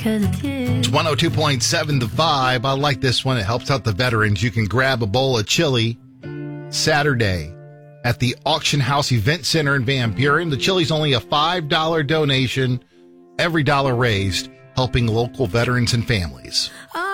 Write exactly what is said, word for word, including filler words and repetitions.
'cause it's you. It's one oh two point seven The Vibe. I like this one. It helps out the veterans. You can grab a bowl of chili Saturday at the Auction House Event Center in Van Buren. The chili's only a five dollar donation. Every dollar raised, helping local veterans and families. Oh.